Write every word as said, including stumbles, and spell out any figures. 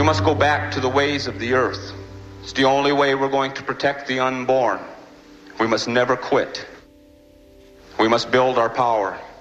must go back to the ways of the earth. It's the only way we're going to protect the unborn. We must never quit. We must build our power.